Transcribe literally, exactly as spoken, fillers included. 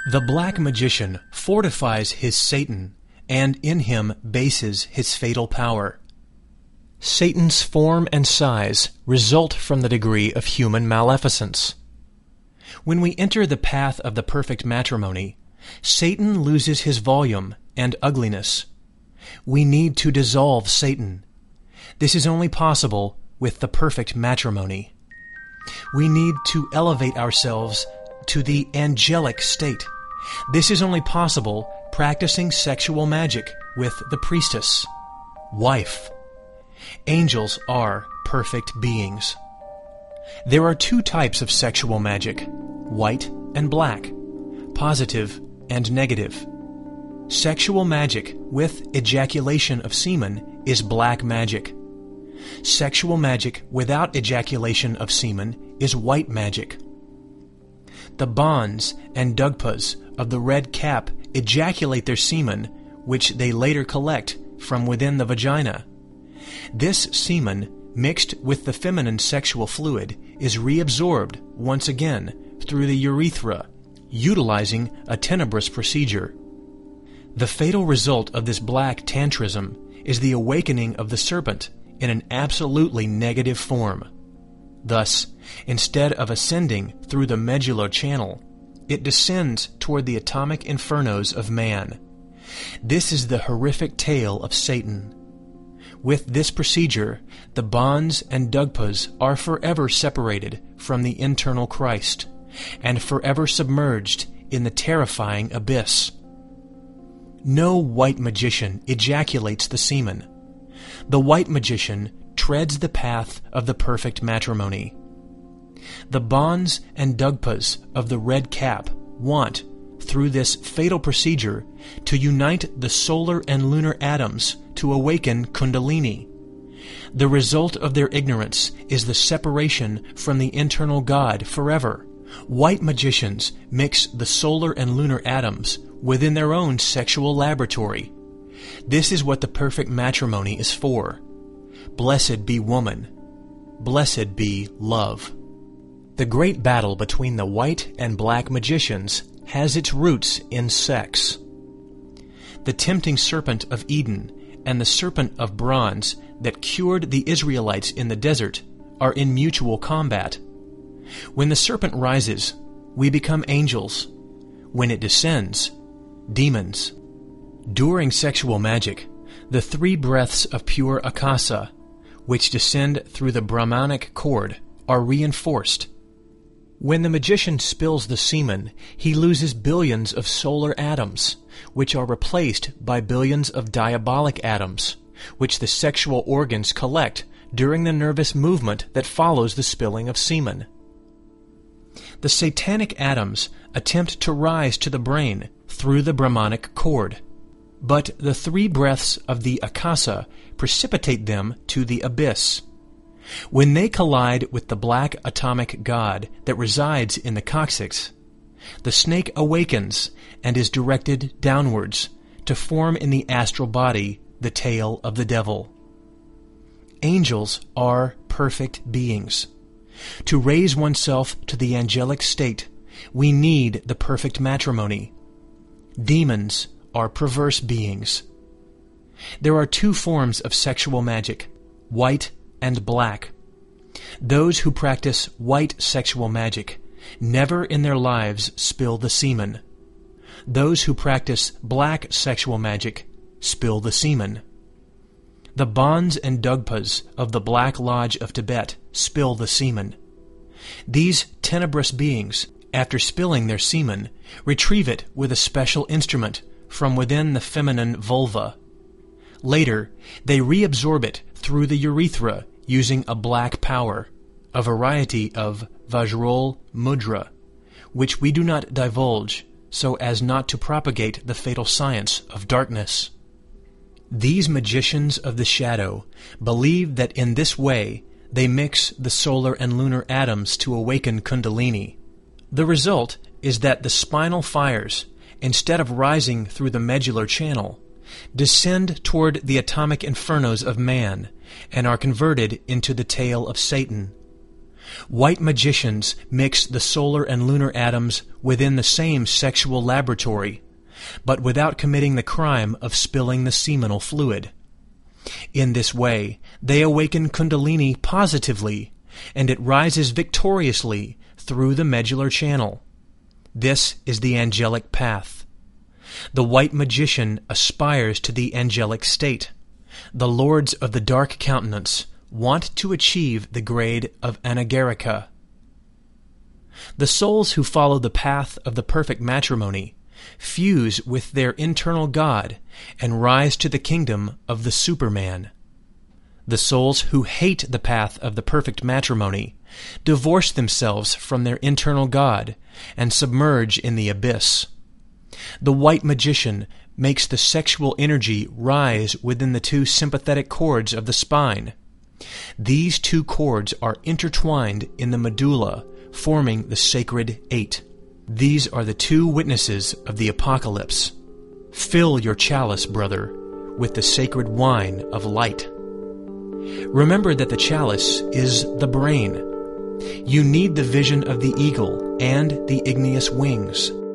The black magician fortifies his Satan, and in him bases his fatal power. Satan's form and size result from the degree of human maleficence. When we enter the path of the perfect matrimony, Satan loses his volume and ugliness. We need to dissolve Satan. This is only possible with the perfect matrimony. We need to elevate ourselves to the angelic state. This is only possible practicing sexual magic with the priestess, wife. Angels are perfect beings. There are two types of sexual magic, white and black, positive and negative. Sexual magic with ejaculation of semen is black magic. Sexual magic without ejaculation of semen is white magic. The Bons and Dugpas of the red cap ejaculate their semen, which they later collect from within the vagina. This semen, mixed with the feminine sexual fluid, is reabsorbed once again through the urethra, utilizing a tenebrous procedure. The fatal result of this black tantrism is the awakening of the serpent in an absolutely negative form. Thus, instead of ascending through the medullar channel, it descends toward the atomic infernos of man. This is the horrific tale of Satan. With this procedure, the Bons and Dugpas are forever separated from the internal Christ, and forever submerged in the terrifying abyss. No white magician ejaculates the semen. The white magician treads the path of the perfect matrimony. The Bons and Dugpas of the red cap want, through this fatal procedure, to unite the solar and lunar atoms to awaken Kundalini. The result of their ignorance is the separation from the internal God forever. White magicians mix the solar and lunar atoms within their own sexual laboratory. This is what the perfect matrimony is for. Blessed be woman. Blessed be love. The great battle between the white and black magicians has its roots in sex. The tempting serpent of Eden and the serpent of bronze that cured the Israelites in the desert are in mutual combat. When the serpent rises, we become angels. When it descends, demons. During sexual magic, the three breaths of pure akasa, which descend through the Brahmanic cord, are reinforced. When the magician spills the semen, he loses billions of solar atoms, which are replaced by billions of diabolic atoms, which the sexual organs collect during the nervous movement that follows the spilling of semen. The satanic atoms attempt to rise to the brain through the Brahmanic cord, but the three breaths of the akasa precipitate them to the abyss. When they collide with the black atomic god that resides in the coccyx, the snake awakens and is directed downwards to form in the astral body the tail of the devil. Angels are perfect beings. To raise oneself to the angelic state, we need the perfect matrimony. Demons are perverse beings. There are two forms of sexual magic, white and black. Those who practice white sexual magic never in their lives spill the semen. Those who practice black sexual magic spill the semen. The Bons and Dugpas of the Black Lodge of Tibet spill the semen. These tenebrous beings, after spilling their semen, retrieve it with a special instrument from within the feminine vulva. Later, they reabsorb it through the urethra using a black power, a variety of Vajrol mudra, which we do not divulge so as not to propagate the fatal science of darkness. These magicians of the shadow believe that in this way they mix the solar and lunar atoms to awaken Kundalini. The result is that the spinal fires, instead of rising through the medullar channel, descend toward the atomic infernos of man and are converted into the tail of Satan. White magicians mix the solar and lunar atoms within the same sexual laboratory, but without committing the crime of spilling the seminal fluid. In this way, they awaken Kundalini positively, and it rises victoriously through the medullar channel. This is the angelic path. The white magician aspires to the angelic state. The lords of the dark countenance want to achieve the grade of anagarika. The souls who follow the path of the perfect matrimony fuse with their internal God and rise to the kingdom of the Superman. The souls who hate the path of the perfect matrimony divorce themselves from their internal God and submerge in the abyss. The white magician makes the sexual energy rise within the two sympathetic cords of the spine. These two cords are intertwined in the medulla, forming the sacred eight. These are the two witnesses of the apocalypse. Fill your chalice, brother, with the sacred wine of light. Remember that the chalice is the brain. You need the vision of the eagle and the igneous wings.